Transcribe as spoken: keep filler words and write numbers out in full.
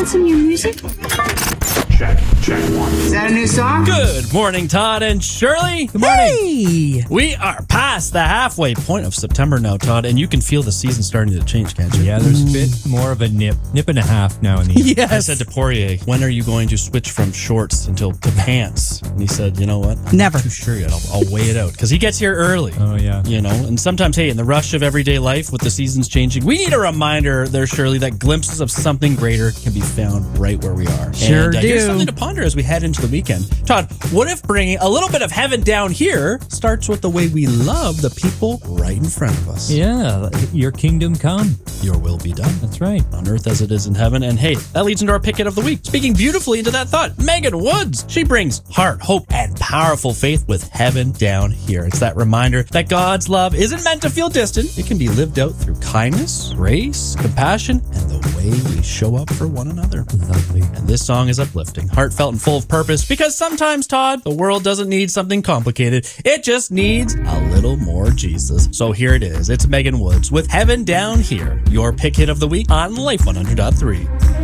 some new music? Check, check one. Is that a new song? Good morning, Todd and Shirley. Good morning. Hey. We are past the halfway point of September now, Todd, and you can feel the season starting to change, can't you? Yeah, there's a bit more of a nip, nip and a half now in the Yes. I said to Poirier, when are you going to switch from shorts until to pants? And he said, you know what? I'm Never. not too sure yet. I'll, I'll weigh it out because he gets here early. Oh, yeah. You know, and sometimes, hey, in the rush of everyday life with the seasons changing, we need a reminder there, Shirley, that glimpses of something greater can be found right where we are. Sure and, uh, do. Here's something to ponder as we head into the weekend. Todd, what if bringing a little bit of heaven down here starts with the way we love the people right in front of us? Yeah, your kingdom come. Your will be done. That's right. On earth as it is in heaven. And hey, that leads into our picket of the week. Speaking beautifully into that thought, Megan Woods. She brings heart, hope, and powerful faith with heaven down here. It's that reminder that God's love isn't meant to feel distant. It can be lived out through kindness, grace, compassion, and the way we show up for one another. Lovely. And this song is uplifting, heartfelt, and full of purpose because sometimes, Todd, the world doesn't need something complicated. It just needs a little more Jesus. So here it is. It's Megan Woods with Heaven Down Here, your pick hit of the week on Life one hundred point three.